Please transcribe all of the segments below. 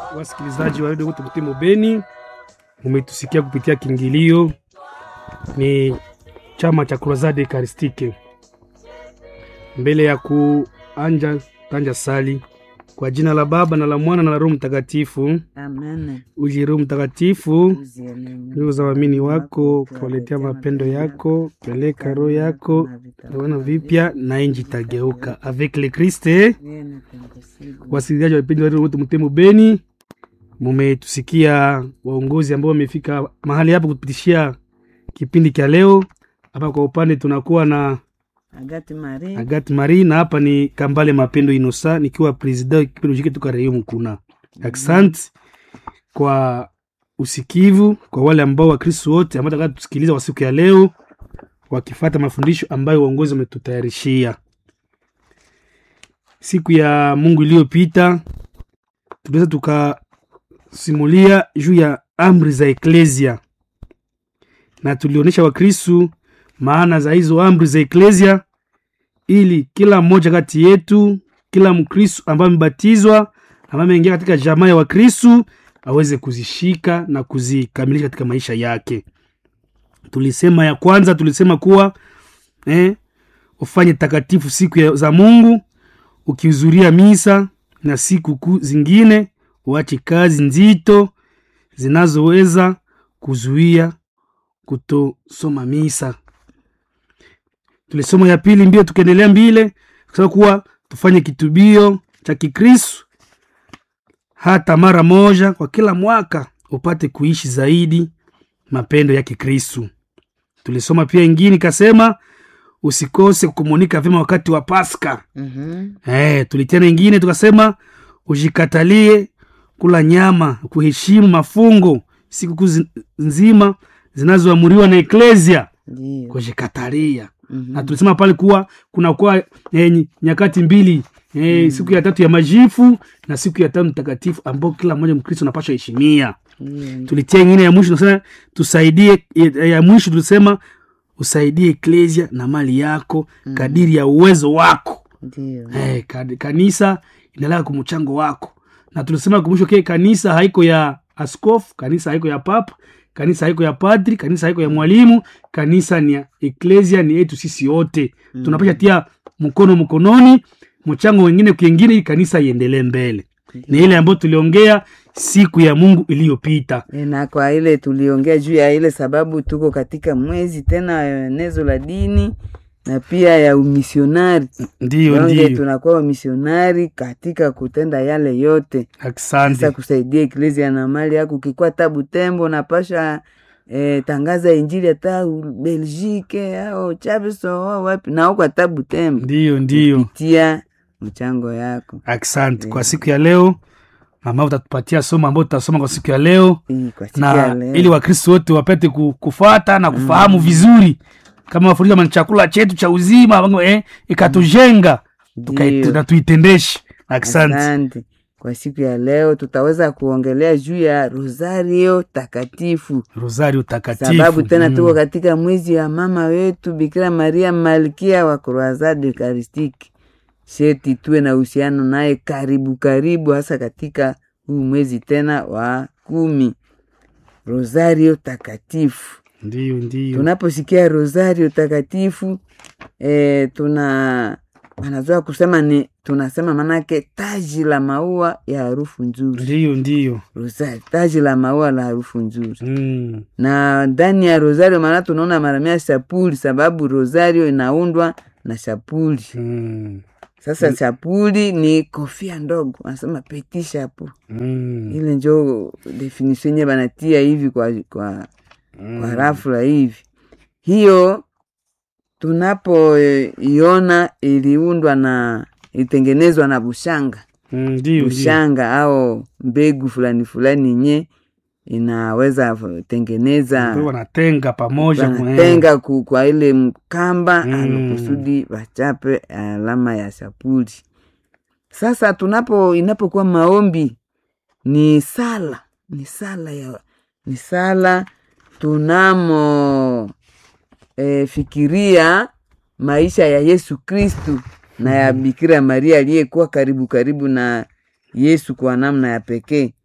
wasikilizaji wa Radio Butembo Beni, umetusikia kupitia Kingilio, ni chama cha Crusade Eucharistique. Mbele ya kuanja tanja sali kwa jina la Baba na la Mwana na la Roho Mtakatifu. Amen. Uje Roho Mtakatifu, ndio za waamini wako, kuwaletea mapendo yako, peleka roho yako, na vipya na inji tageuka. Avec le Christ. Wasikilizaji wapendwa wa Radio Butembo Beni, mumetusikia waongozi ambao wamefika mahali hapa kupitishia kipindi cha leo. Hapa kwa upande tunakuwa na Agati Marie na hapa ni Kambale Mapendo Inosa nikiwa president kipindi hiki tukareo mkuna. Asante kwa usikivu kwa wale ambao wa Kristo wote ambao wataka tusikiliza kwa siku ya leo wakifuata mafundisho ambayo uongozi umetutayarishia. Siku ya Mungu iliyopita tuliweza tukasimulia juu ya amri za Eklesia na tulionyesha wa Kristo maana za hizo amri za Eklesia, ili kila mmoja kati yetu, kila Mkristo ambaye amebatizwa, ambaye ameingia katika jamaa ya Wakristo, aweze kuzishika na kuzikamilisha katika maisha yake. Tulisema ya kwanza, tulisema kuwa ufanye takatifu siku za Mungu, ukihudhuria misa na siku zingine, uache kazi nzito zinazoweza kuzuia kutosoma misa. Tulisoma ya pili mbio, tukaendelea mbele kusema kuwa tufanye kitubio cha Kikristo hata mara moja kwa kila mwaka upate kuishi zaidi mapendo ya Kikristo. Tulisoma pia ingine kasema usikose kukomunika vyema wakati wa Pasaka. Tulitena ingine tukasema ujikatalie kula nyama, kuheshimu mafungo siku nzima zinazoamuriwa na Eklesia. Kujikatalia. Na tulisema pale kuwa kuna kwa nyakati mbili, siku ya tatu ya majifu na siku ya tano takatifu ambao kila mmoja Mkristo anapaswa heshimia. Tulitia ingine ya mwisho tunasema tusaidie, ya mwisho tulisema usaidie Eklesia na mali yako kadiri ya uwezo wako. Kanisa inalaka kumchango wako. Na tulisema kumwisho kanisa haiko ya askofu, kanisa haiko ya papa, kanisa haiko ya padri, kanisa haiko ya mwalimu, kanisa ni ya Eklesia, ni yetu sisi wote. Tunapasha tia mkononi, mchango wengine kwingine, kanisa iendelee mbele. Ni ile ambayo tuliongea siku ya Mungu iliyopita. Na kwa ile tuliongea juu ya ile sababu tuko katika mwezi tena nezo la dini na pia ya umisionari. Ndio tunakuwa umisionari katika kutenda yale yote. Asante. Sasa kusaidia Eklesia na mali yako, ukikuwa Butembo napasha tangaza injili hata Belgique au Chabiso wapi na huko Butembo. Ndio. Kupitia mchango yako. Asante. Kwa siku ya leo mama utatupatia somo ambalo tutasoma kwa siku ya leo. Ili Wakristo wote wapate kufuata na kufahamu vizuri kama mafundisho ya chakula chetu cha uzima ikatujenga na tuitendeshe. Asante. Kwa siku ya leo tutaweza kuongelea juu ya Rosario takatifu. Sababu tena tuko katika mwezi ya mama wetu Bikira Maria Malkia wa Crusade Eucharistique. Sheti tuwe na uhusiano naye karibu hasa katika huu mwezi tena wa 10. Rosario takatifu. Ndio. Tunaposikia Rosario takatifu wanazoea kusema tunasema manake taji la maua ya harufu nzuri. Ndio. Rosario, taji la maua la harufu nzuri. Na ndani ya Rosario maana tunaona maramia shapuli, sababu Rosario inaundwa na shapuli. Sasa shapuli ni kofia ndogo, wanasema petit chapeau. Ile ndio definition yenyewe banatia hivi kwa rafla hivi. Hiyo tunapoiona iliundwa na itengenezwa na bushanga. Bushanga au mbegu fulani nye inaweza tengeneza. Wanatenga pamoja, wanatenga kwa ile mkamba kusudi wachape alama ya shapuli. Sasa inapokuwa maombi ni sala tunamo fikiria maisha ya Yesu Kristu na ya Bikira Maria aliyekuwa karibu na Yesu kwa namna ya pekee.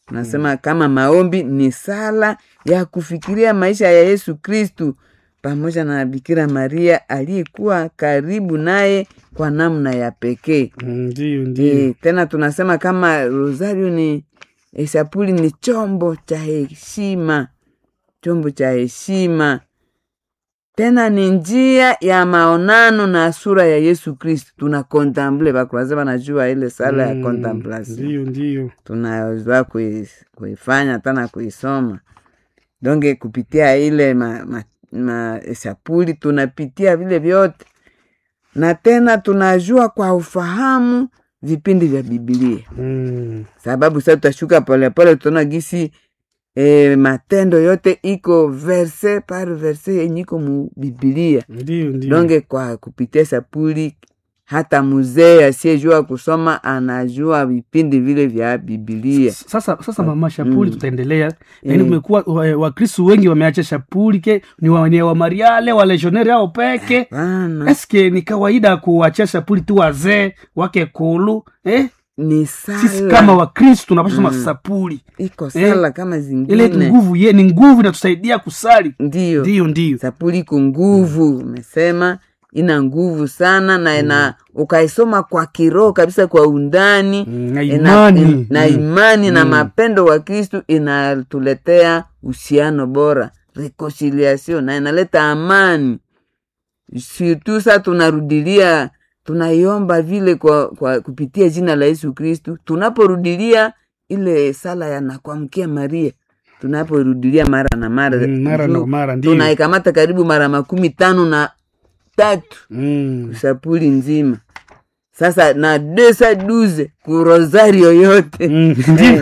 Tunasema kama maombi ni sala ya kufikiria maisha ya Yesu Kristu pamoja na Bikira Maria aliyekuwa karibu naye kwa namna ya pekee. Ndio. Tena tunasema kama rosario ni sapuli ni chombo cha heshima. Chombo cha heshima. Tena ni njia ya maonano na sura ya Yesu Kristo. Tuna contemple bakuraza banajua ile sala ya contemplation. Ndio. Tunaweza kuifanya tena kuisoma. Donge kupitia ile sapuli tunapitia vile vyote. Na tena tunajua kwa ufahamu vipindi vya Biblia. Sababu sasa tutashuka pole pole tutaona gisi matendo yote iko verse par verse yenye iko mu Biblia. Ndio. Donge kwa kupitia sapuli hata mzee asiyejua kusoma anajua vipindi vile vya Biblia. Sasa mama shapuli tutaendelea. Yaani umekuwa Wakristo wengi wameacha shapuli ni wa Mariale wa legionnaire hao peke. Eske ni kawaida kuacha shapuli tu wazee wake kulu? Ni sala. Sisi kama Wakristo tunapaswa sapuli. Iko sala kama zingine. Ile ni nguvu inatusaidia kusali. Ndio. Sapuli iko nguvu, umesema ina nguvu sana na ukaisoma kwa kiroho kabisa kwa undani na imani na mapendo wa Kristo inatuletea uhusiano bora, reconciliation, na inaleta amani. Surtout sasa tunarudilia, tunaiomba vile kwa kupitia jina la Yesu Kristo. Tunaporudilia ile sala ya na kuamkia Maria, tunaporudilia mara na mara ndio tunaikamata karibu mara 15 sapuli nzima. Sasa na 212 ku rosario yote.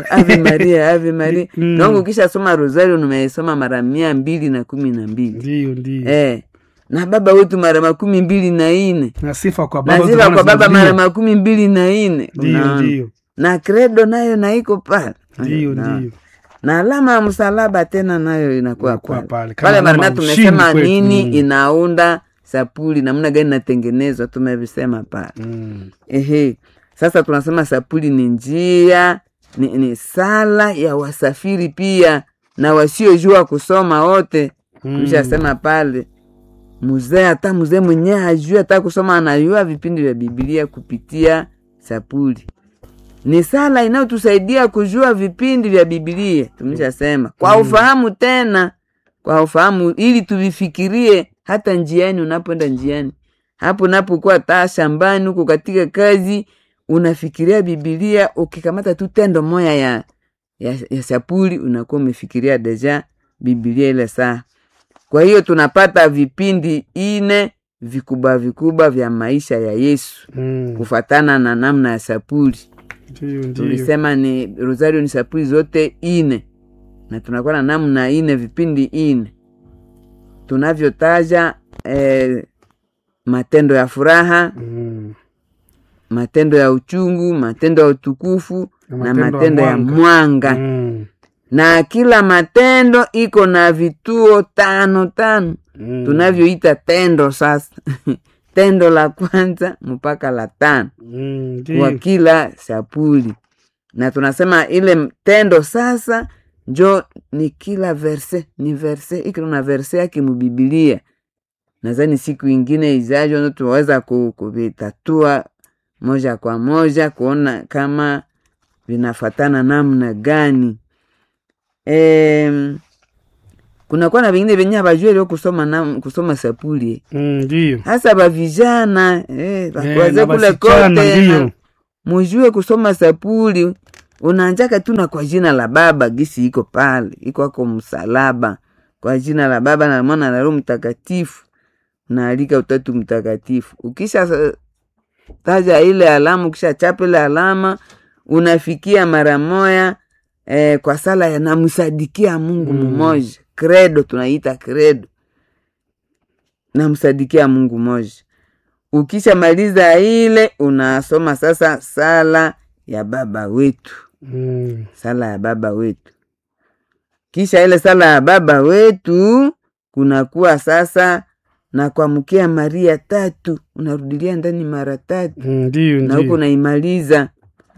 Ave Maria. Nongo kisha soma rosario nimesoma mara 212. Ndio. Na baba wetu mara 24. Na sifa kwa baba mara 24. Ndio. Na credo nayo na iko pale. Ndio. Na alama ya msalaba tena nayo inakuwa pale. Pale mara tumesema nini inaunda sapuli, namna gani natengenezwa tumevisema pale. Sasa tunasema sapuli ni njia, ni sala ya wasafiri pia na wasiojua kusoma wote. Tulishasema pale mzee mwenyewe hajui hata kusoma, anajua vipindi vya Biblia kupitia sapuli. Ni sala inayotusaidia kujua vipindi vya Biblia, tumeshasema. Kwa ufahamu tena, kwa ufahamu ili tuvifikirie hata njiani, unapoenda njiani. Hapo unapokuwa taa shambani huko katika kazi, unafikiria Biblia, ukikamata tu tendo moja ya sapuli unakuwa umefikiria deja Biblia ile saa. Kwa hiyo tunapata vipindi 4 vikubwa vya maisha ya Yesu kufatana na namna ya sapuli. Tulisema ni rosario ni sapuli zote 4 na tunakuwa na namna 4 vipindi 4 tunavyotaja. Matendo ya furaha, matendo ya uchungu, matendo ya utukufu na matendo ya mwanga. Na kila matendo iko na vituo 5 tunavyoita tendo. Sasa tendo la kwanza mpaka la 5 kwa kila sapuli. Na tunasema ile tendo sasa njo ni kila verse, ni verse iko na verse yake mu Biblia. Nadhani siku ingine ijayo ndo tuweza kuvitatua moja kwa moja kuona kama vinafatana namna gani. Kuna kwa na vingine venye habajue leo kusoma sapuli. Ndio. Hasa ba vijana bakwaze kule kote mujue kusoma sapuli. Unaanjaka tu na kwa jina la Baba gisi iko pale, iko kwa msalaba, kwa jina la Baba na Mwana na Roho Mtakatifu, na alika Utatu Mtakatifu. Ukisha taja ile alama, ukisha chapa ile alama, unafikia mara moja kwa sala ya namsadikia Mungu mmoja. Credo tunaita credo. Namsadikia Mungu mmoja. Ukisha maliza ile unasoma sasa sala ya Baba wetu. Sala ya Baba wetu. Kisha ile sala ya Baba wetu kunakuwa sasa na kuamkia Maria 3, unarudilia ndani mara 3. Ndio. Na huko naimaliza.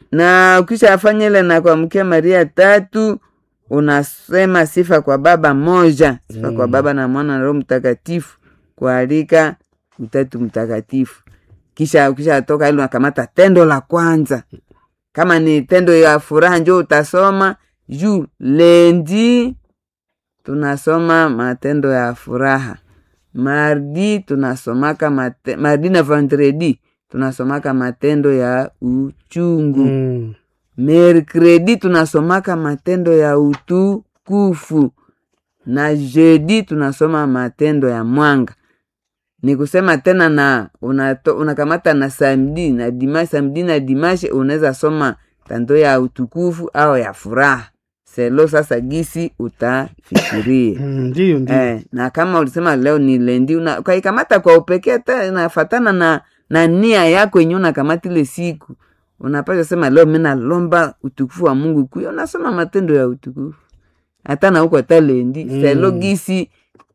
Na ukisha afanya ile na kuamkia Maria 3, unasema sifa kwa Baba moja, sifa kwa Baba na Mwana na Roho Mtakatifu, kualika Utatu Mtakatifu. Kisha ukisha toka ile unakamata tendo la kwanza. Kama ni tendo ya furaha njoo utasoma juu lendi tunasoma matendo ya furaha. Mardi tunasomaka mardi na vendredi tunasomaka matendo ya uchungu. Mercredi tunasomaka matendo ya utukufu. Na jeudi tunasoma matendo ya mwanga. Ni kusema tena na unakamata na samedi na dimanche unaweza soma tando ya utukufu au ya furaha. Selo sasa gisi utafikiria. Ndio. Na kama ulisema leo ni lendi ukaikamata kwa upekee inafuatana na nia yako yenyewe unakamata ile siku. Unapaswa sema leo mimi nalomba utukufu wa Mungu kuyo unasoma matendo ya utukufu. Hata na huko talendi selo gisi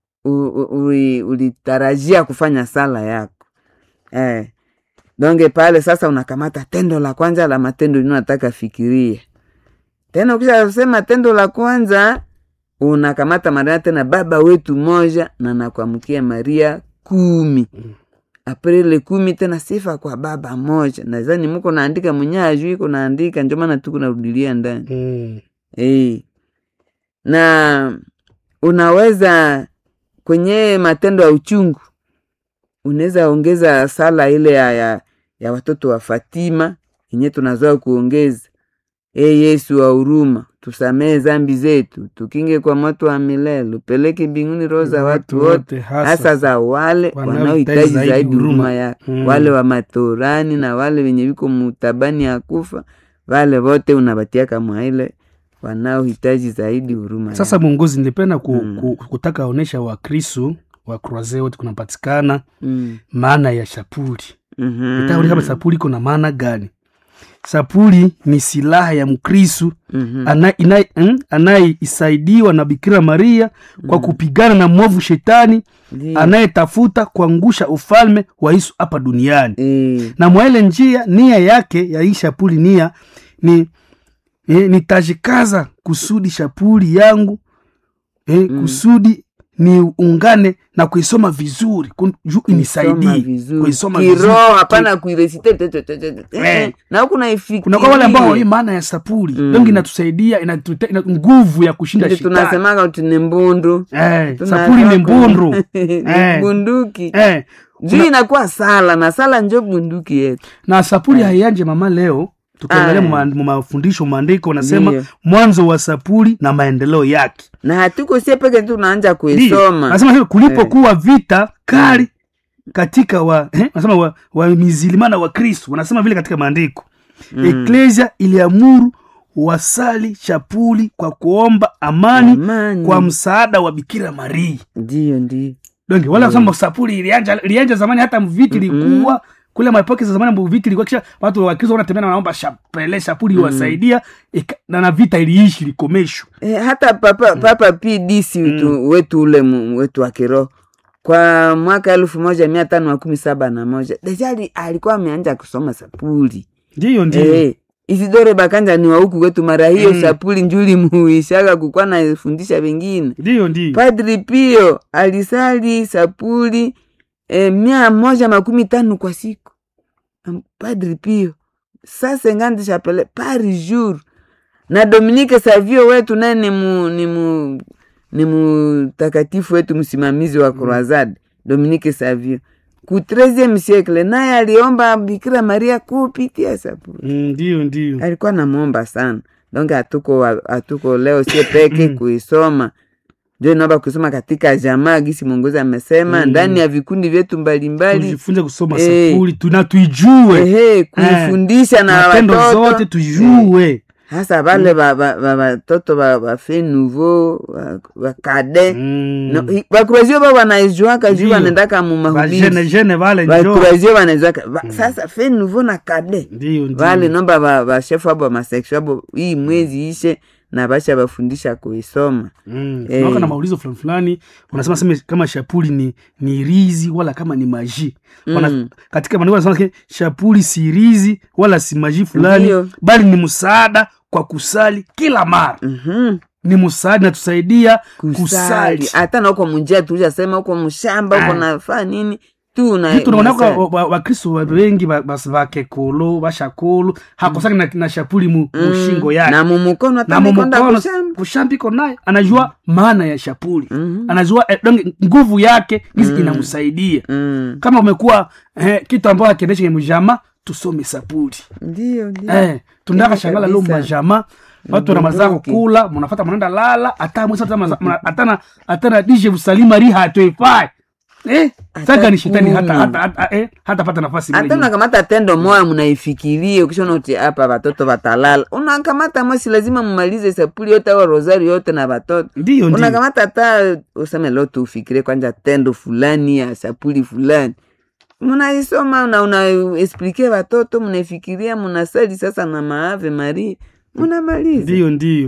ulitarajia kufanya sala yako. Donge pale sasa unakamata tendo la kwanza la matendo unataka fikiria. Tena ukisha sema tendo la kwanza unakamata Maria tena Baba wetu moja na nakuamkia Maria 10. Aprili 10 tena sifa kwa Baba moja. Nadhani mko naandika mwenyewe ajui kunaandika ndio maana tuko narudilia ndani. Na unaweza kwenye matendo ya uchungu unaweza ongeza sala ile ya watoto wa Fatima yenye tunazoa kuongeza. Yesu wa huruma, tusamee dhambi zetu, tukinge kwa moto wa milele, upeleke mbinguni roho za watu wote, hasa za wale wanaohitaji zaidi huruma yako. Wale wa matorani na wale wenye wiko mutabani ya kufa, wale wote unabatia kama ile wanaohitaji zaidi huruma yako. Sasa mwongozi, nilipenda kutaka onesha wa Kristo wa Croisé wote kunapatikana maana ya shapuli. Nitaona kama shapuli kuna maana gani? Sapuli ni silaha ya Mkristo anayeisaidiwa na Bikira Maria kwa kupigana na mwovu shetani anayetafuta kuangusha ufalme wa Yesu hapa duniani. Na mwaile njia nia yake ya hii shapuli nia ni nitajikaza kusudi shapuli yangu kusudi ni ungane na kuisoma vizuri juu inisaidie kuisoma vizuri hapana kuirecite na huko naifikiri. Kuna kwa wale ambao hii maana ya sapuli ndio inatusaidia ina nguvu ya kushinda shetani. Tunasemaga ni mbundu sapuli ni mbundu bunduki juu inakuwa sala na sala ndio bunduki yetu. Na sapuli haianje mama leo tukiangalia mafundisho maandiko unasema mwanzo wa sapuli na maendeleo yake. Na hatuko sie peke tunaanza kuisoma. Nasema hiyo kulipokuwa vita kali katika nasema wa mizilimana wa Kristo. Wanasema vile katika maandiko. Eklesia iliamuru wasali chapuli kwa kuomba amani kwa msaada wa Bikira Maria. Ndio. Donge wala wasema sapuli ilianja zamani hata mviti ilikuwa kule mapoke za zamani mbu vita ilikuwa kisha watu wa Kristo wanatembea na wanaomba shapuli wasaidia na vita iliishi likomeshwa. Hata papa PDC wetu ule wetu wa kiroho kwa mwaka 1517 dejali alikuwa ameanza kusoma sapuli. Ndio. Isidore Bakanja ni wa huku kwetu mara hiyo sapuli njuli muishaga kukua na fundisha wengine. Ndio. Padri Pio alisali sapuli 150 kwa siku. Padri Pio sasa ngandi chapele par jour. Na Dominique Savio wetu naye ni mtakatifu wetu msimamizi wa Croisade. Dominique Savio ku 13e siècle naye aliomba Bikira Maria kupitia sapuli. Ndio. Alikuwa namuomba sana. Donc atuko leo sie peke kuisoma. Ndio naomba kusoma katika jamaa gisi Mungu amesema ndani ya vikundi vyetu mbalimbali tujifunze kusoma sapuli tunatuijue kuifundisha na matendo zote tujue. Hasa wale watoto wa fait nouveau wa cadet no bakuraziwa baba wanaijua kaji wanaendaka mu mahubiri jene wale ndio bakuraziwa wanaijua sasa fait nouveau na cadet ndio wale nomba wa chef wa ma section hii mwezi ishe na basha bafundisha kuisoma. Waka na maulizo fulani wanasema kama shapuli ni rizi wala kama ni maji. Katika maneno wanasema shapuli si rizi wala si maji fulani, bali ni msaada kwa kusali kila mara. Ni msaada, natusaidia kusali. Hata na uko munjia tulisema uko mshamba uko nafanya nini tunaona Wakristo wengi basivake kolo bashakolo hakosaki na shapuli mushingo yake na mumukono atamekonda kushambiko naye anajua maana ya shapuli. Anajua nguvu yake gizi inamsaidia. Kama umekuwa kitu ambacho hakiendeshe mjama tusome sapuli. Ndio tunataka shangala leo mjama watu wanamazako kula mnafuata mnaenda lala hata mwesa hata dije usalima riha atoifai. Saka ni shetani hata pata nafasi mbele. Hata unakamata tendo moja mnaifikirie ukishona uti hapa watoto watalala. Unakamata mwasi lazima mmalize sapuli yote au rosari yote na watoto. Ndio. Unakamata hata useme leo tu ufikirie kwanza tendo fulani ya sapuli fulani. Mnaisoma na unaexplique watoto mnaifikiria mnasali sasa na maave Maria. Mnamaliza. Ndio.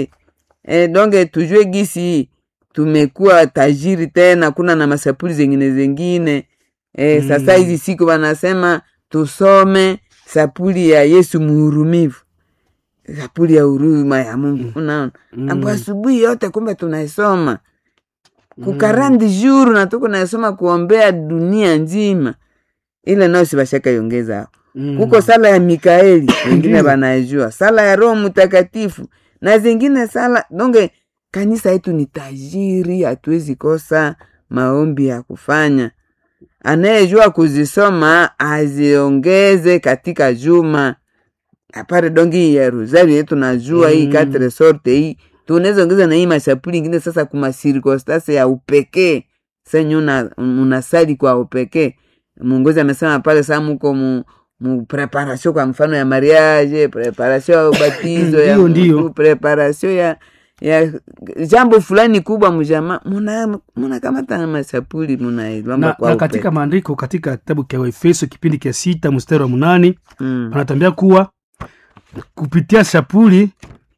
Donge tujue gisi tumekuwa tajiri tena kuna na masapuli zingine. Sasa hizi siku wanasema tusome sapuli ya Yesu muhurumivu. Sapuli ya huruma ya Mungu. Unaona? Ambapo asubuhi yote kumbe tunaisoma. Kukarandi juru na tuko naisoma kuombea dunia nzima. Ile nao sibashaka yongeza. Kuko sala ya Mikaeli, wengine banajua. Sala ya Roho Mtakatifu na zingine sala. Donge kanisa yetu ni tajiri, hatuwezi kosa maombi ya kufanya. Anayejua kuzisoma aziongeze katika juma. Apare dongi ya rosari yetu najua hii 4 sorte hii. Tunaweza ongeza na hii mashapuli nyingine sasa kuma circumstance ya upekee. Sasa unasali kwa upekee. Mungozi amesema pale sasa mko mu preparation kwa mfano ya mariage, preparation ya ubatizo ya preparation ya jambo fulani kubwa mjama muna kamata na masapuli na katika maandiko katika kitabu cha Efeso kipindi cha 6 mstari wa 8 anatambia kuwa kupitia sapuli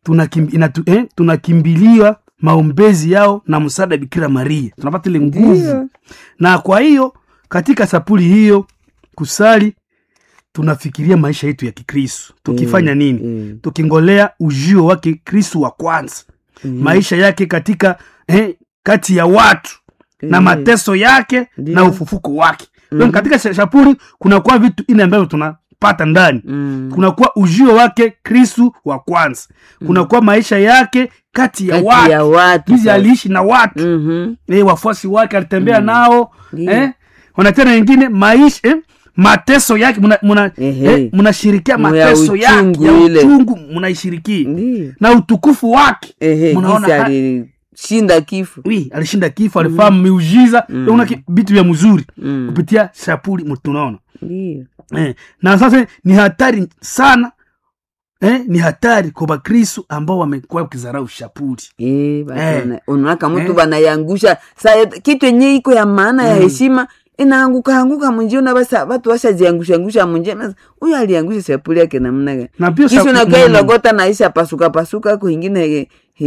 tunakimbilia maombezi yao na msaada Bikira Maria. Tunapata ile nguvu. Na kwa hiyo katika sapuli hiyo kusali tunafikiria maisha yetu ya Kikristo. Tukifanya nini? Tukingolea ujio wake Kristo wa kwanza. Maisha yake katika kati ya watu na mateso yake na ufufuko wake. Katika sapuli kuna kwa vitu ine ambavyo tunapata ndani. Kuna kwa ujio wake Kristo wa kwanza. Kuna kwa maisha yake kati ya watu. Hizi aliishi na watu. Wafuasi wake alitembea nao. Wanatena wengine maisha mateso yake mnashirikia mateso yake ya uchungu mnaishiriki na utukufu wake. Mnaona alishinda kifo. Alishinda kifo, alifahamu miujiza. Una vitu vya mzuri kupitia sapuli mtunaona. Na sasa ni hatari sana. Ni hatari kwa Bakristo ambao wamekuwa kizarau sapuli. Unaka mtu banayangusha. Sasa kitu yenyewe iko ya maana ya heshima inaanguka munjio na basa watu washajiangusha munjio. Huyu aliangusha sapuli yake namna gani? Kisha na gari logota naisha pasuka kuingine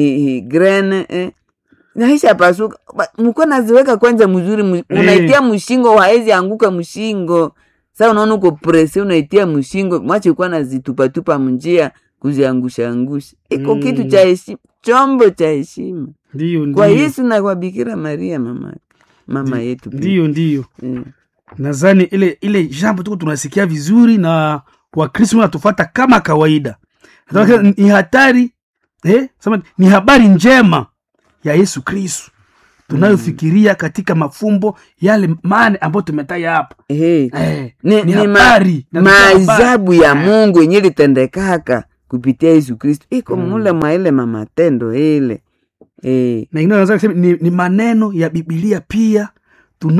grain naisha pasuka. Mko naziweka kwanza mzuri unaitia mshingo haezi anguka mshingo. Sasa unaona uko press unaitia mshingo mwache kwa nazitupa munjia kuziangusha. Iko kitu cha heshima, chombo cha heshima. Ndio. Kwa Yesu na kwa Bikira Maria mama yetu. Ndio. Nadhani ile jambo tuko tunasikia vizuri na Wakristo wanatufuata kama kawaida. Ni hatari ni habari njema ya Yesu Kristo tunayofikiria katika mafumbo yale mane ambayo tumetaya hapa. Ni habari maajabu ya Mungu yenye litendekaka kupitia Yesu Kristo. Iko mule maile matendo ile. Na ingine naweza kusema ni maneno ya Biblia pia tunayo kazia zaidi. Tunaposali rosario. Ndio. Inayoelekea ukombozi wetu. Sisi kama Wakristo. Tukaifikiria vizuri.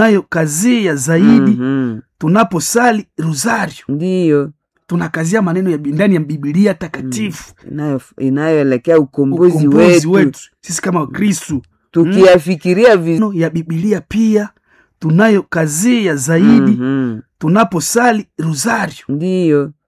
Tunakazia maneno ya ndani ya Biblia takatifu. Inayoelekea ukombozi wetu. Sisi kama Wakristo. Tukiyafikiria vizuri ya Biblia pia tunayo kazia zaidi. Tunaposali rosario. Ndio.